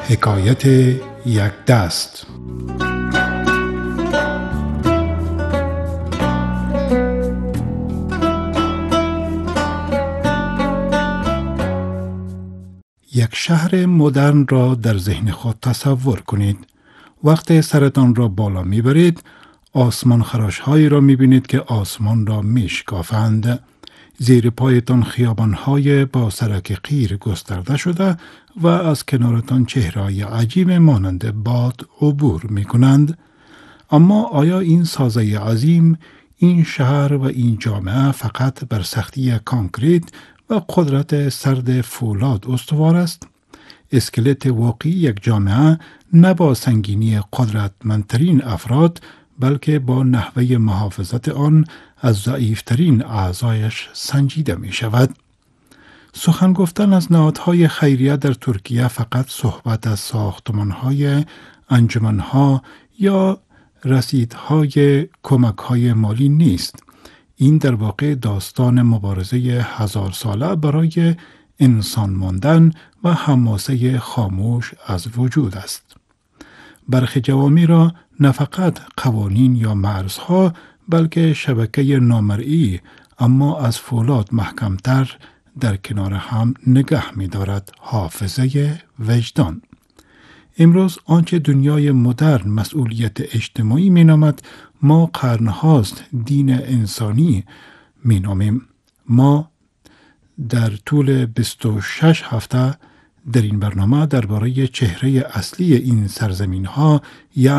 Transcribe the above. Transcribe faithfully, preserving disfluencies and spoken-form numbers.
حکایت یک دست. یک شهر مدرن را در ذهن خود تصور کنید. وقتی سرتان را بالا میبرید، آسمان خراش‌هایی را میبینید که آسمان را میشکافند. زیر پایتان خیابان‌های با سرک قیر گسترده شده و از کنارتان چهره‌های عجیب مانند باد عبور میکنند. اما آیا این سازه عظیم، این شهر و این جامعه فقط بر سختی کانکریت و قدرت سرد فولاد استوار است؟ اسکلت واقعی یک جامعه نه با سنگینی قدرتمندترین افراد، بلکه با نحوه محافظت آن از ضعیفترین اعضایش سنجیده می شود. سخن گفتن از نهادهای خیریه در ترکیه فقط صحبت از ساختمانهای، انجمنها یا رسیدهای کمکهای مالی نیست. این در واقع داستان مبارزه هزار ساله برای انسان ماندن و حماسه خاموش از وجود است. برخی جوامع را نه فقط قوانین یا مرزها، بلکه شبکه نامرئی اما از فولاد محکمتر در کنار هم نگه می دارد: حافظه وجدان. امروز آنچه دنیای مدرن مسئولیت اجتماعی می نامد، ما قرنهاست دین انسانی می نامیم. ما در طول بیست و شش هفته در این برنامه درباره چهره اصلی این سرزمین ها، یعنی